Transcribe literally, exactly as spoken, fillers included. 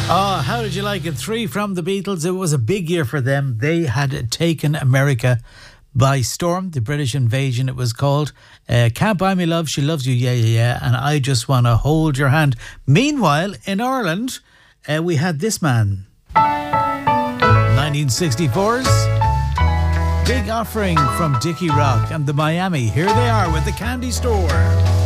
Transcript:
Oh, how did you like it? Three from the Beatles. It was a big year for them. They had taken America by storm. The British invasion, it was called. Uh, Can't Buy Me Love, She Loves You, yeah, yeah, yeah. And I Just Want to Hold Your Hand. Meanwhile, in Ireland, uh, we had this man. nineteen sixty-four's Big Offering from Dickie Rock and the Miami. Here they are with The Candy Store.